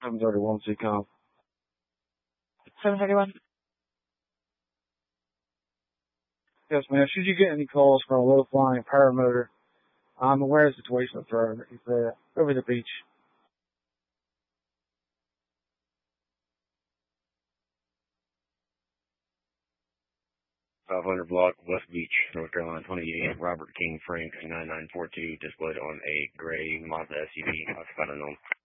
731 Seacom. 731. Yes, ma'am. Should you get any calls from a low-flying paramotor, I'm aware of the situation of the drone. He's over the beach. 500 block, West Beach, North Carolina, 28, Robert King Frank, 9942, displayed on a gray Mazda SUV, occupied unknown.